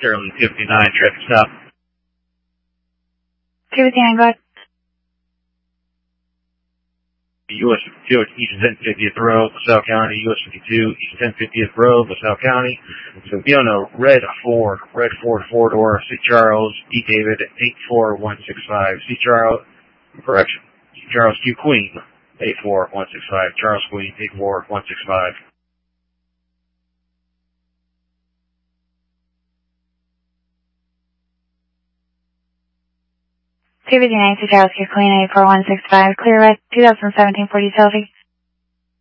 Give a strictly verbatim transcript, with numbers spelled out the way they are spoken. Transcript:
Sterling fifty-nine, traffic stop. two fifty-nine, go ahead. U S fifty-two, East ten fiftieth Road, LaSalle County, U S fifty-two, East ten fiftieth Road, LaSalle County. So be on a red four, red Ford four-door, C. Charles, E. David, eight four one six five. C. Charles, correction, C. Charles Q. Queen, eight four one six five. Charles Queen, eight four one six five. two fifty-nine, C. Charles Q. Queen, eight four one six five. Clear red, two thousand seventeen Ford Utility.